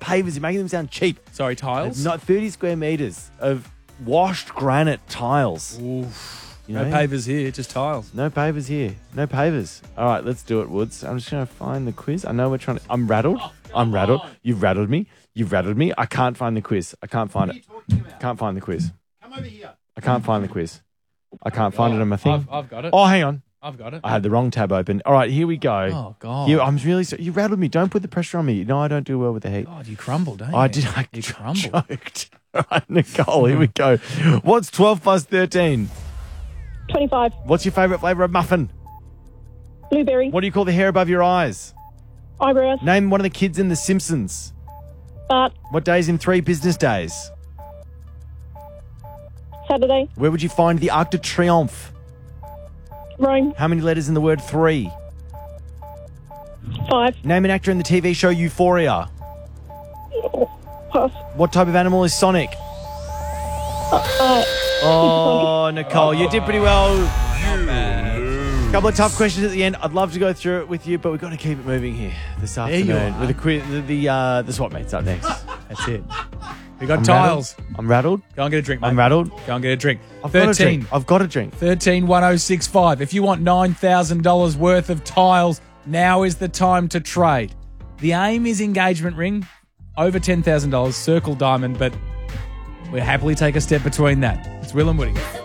pavers. You're making them sound cheap. Sorry, tiles? Not 30 square metres of washed granite tiles. Oof. You No know? pavers here, just tiles. No pavers here. No pavers. All right, let's do it, Woods. I'm just going to find the quiz. I know we're trying to... I'm rattled. I'm rattled. You've rattled me. You've rattled me. I can't find the quiz. I can't find it. Can't find the quiz. Come over here. I can't find the quiz. I can't find it on my thing. I've got it. Oh, hang on. I've got it. I had the wrong tab open. All right, here we go. Oh, God. I'm really sorry. You rattled me. Don't put the pressure on me. No, I don't do well with the heat. God, you crumbled, don't you? I did. I You crumbled. choked. All right, Nicole, here we go. What's 12 plus 13? 25. What's your favourite flavour of muffin? Blueberry. What do you call the hair above your eyes? Eyebrows. Name one of the kids in The Simpsons. Bart. What day's in 3 business days? Saturday. Where would you find the Arc de Triomphe? Rome. How many letters in the word 3? 5. Name an actor in the TV show Euphoria. Pass. What type of animal is Sonic? Oh, Nicole, you did pretty well. Couple of tough questions at the end. I'd love to go through it with you, but we've got to keep it moving here this afternoon. you are. With the quiz, the swap meets up next. That's it. We got I'm tiles. rattled. I'm rattled. Go and get a drink, mate. I'm rattled. Go and get a drink. I've got a 13. drink. I've got a drink. 131065. If you want $9,000 worth of tiles, now is the time to trade. The aim is engagement ring, over $10,000, circle diamond, but we'll happily take a step between that. It's Will and Woody.